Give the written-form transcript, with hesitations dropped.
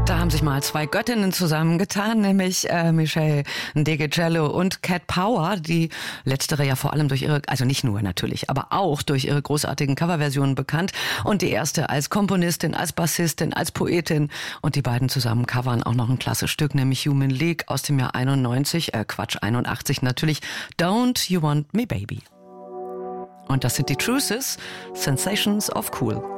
Da haben sich mal zwei Göttinnen zusammengetan, nämlich Michelle Degecello und Cat Power, die letztere ja vor allem durch ihre, also nicht nur natürlich, aber auch durch ihre großartigen Coverversionen bekannt, und die erste als Komponistin, als Bassistin, als Poetin, und die beiden zusammen covern auch noch ein klasse Stück, nämlich Human League aus dem Jahr 81 natürlich, Don't You Want Me Baby. Und das sind die Truces, Sensations of Cool.